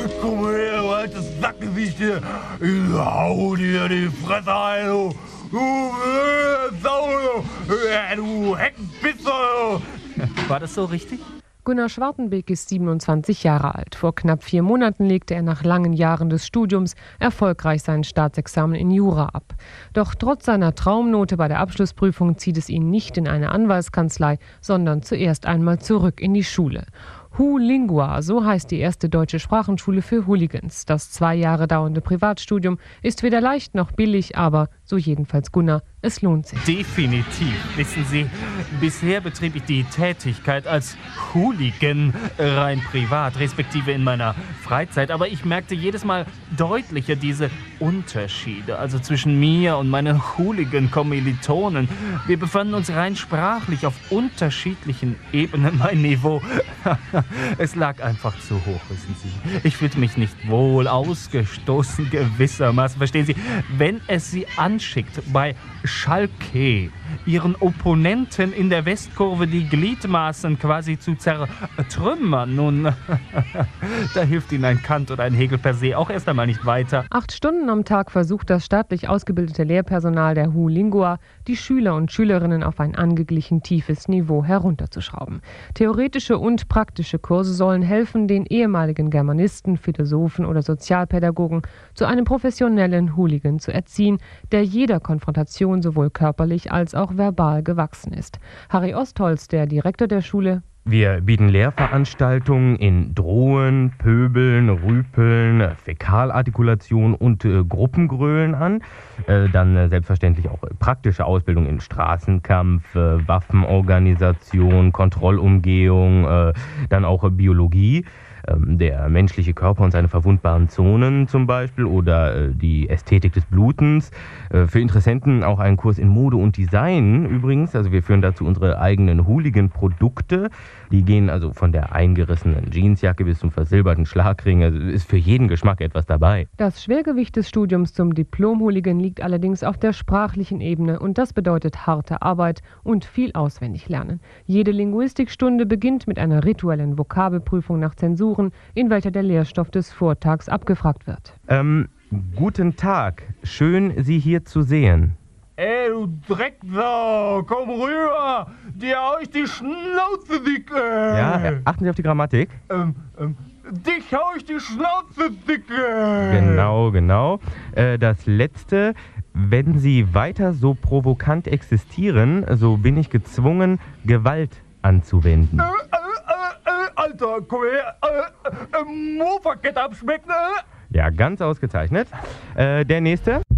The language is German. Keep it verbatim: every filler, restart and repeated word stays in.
Komm her, du altes Sackgesicht hier. Ich hau dir die Fresse ein, du. Du äh, Sau, du, du Heckenpisser. War das so richtig? Gunnar Schwartenbeck ist siebenundzwanzig Jahre alt. Vor knapp vier Monaten legte er nach langen Jahren des Studiums erfolgreich sein Staatsexamen in Jura ab. Doch trotz seiner Traumnote bei der Abschlussprüfung zieht es ihn nicht in eine Anwaltskanzlei, sondern zuerst einmal zurück in die Schule. Hu Lingua, so heißt die erste deutsche Sprachenschule für Hooligans. Das zwei Jahre dauernde Privatstudium ist weder leicht noch billig, aber, so jedenfalls Gunnar, es lohnt sich. Definitiv. Wissen Sie, bisher betrieb ich die Tätigkeit als Hooligan rein privat, respektive in meiner Freizeit. Aber ich merkte jedes Mal deutlicher diese Unterschiede, also zwischen mir und meinen Hooligan-Kommilitonen. Wir befanden uns rein sprachlich auf unterschiedlichen Ebenen. Mein Niveau, es lag einfach zu hoch, wissen Sie. Ich fühlte mich nicht wohl, ausgestoßen gewissermaßen. Verstehen Sie, wenn es Sie anschickt, bei Schalke ihren Opponenten in der Westkurve die Gliedmaßen quasi zu zertrümmern, nun, da hilft Ihnen ein Kant oder ein Hegel per se auch erst einmal nicht weiter. Acht Stunden am Tag versucht das staatlich ausgebildete Lehrpersonal der Hu Lingua, die Schüler und Schülerinnen auf ein angeglichen tiefes Niveau herunterzuschrauben. Theoretische und praktische Kurse sollen helfen, den ehemaligen Germanisten, Philosophen oder Sozialpädagogen zu einem professionellen Hooligan zu erziehen, der jeder Konfrontation sowohl körperlich als auch verbal gewachsen ist. Harry Ostholz, der Direktor der Schule: Wir bieten Lehrveranstaltungen in Drohen, Pöbeln, Rüpeln, Fäkalartikulation und äh, Gruppengrölen an. Äh, dann äh, selbstverständlich auch äh, praktische Ausbildung in Straßenkampf, äh, Waffenorganisation, Kontrollumgehung, äh, dann auch äh, Biologie. Der menschliche Körper und seine verwundbaren Zonen zum Beispiel oder äh, die Ästhetik des Blutens. Äh, für Interessenten auch einen Kurs in Mode und Design übrigens. Also wir führen dazu unsere eigenen Hooligan-Produkte. Die gehen also von der eingerissenen Jeansjacke bis zum versilberten Schlagring. Also ist für jeden Geschmack etwas dabei. Das Schwergewicht des Studiums zum Diplom-Hooligan liegt allerdings auf der sprachlichen Ebene und das bedeutet harte Arbeit und viel auswendig lernen. Jede Linguistikstunde beginnt mit einer rituellen Vokabelprüfung nach Zensur, in welcher der Lehrstoff des Vortags abgefragt wird. Ähm, guten Tag. Schön, Sie hier zu sehen. Ey, du Drecksau, komm rüber! Dir hau ich die Schnauze dick, ey! Ja, achten Sie auf die Grammatik. Ähm, ähm, dich hau ich die Schnauze dick, ey! Genau, genau. Äh, das Letzte: Wenn Sie weiter so provokant existieren, so bin ich gezwungen, Gewalt anzuwenden. Äh, Alter, komm her, äh, äh, Mofa-Kette abschmecken, äh? Ja, ganz ausgezeichnet. Äh, der nächste.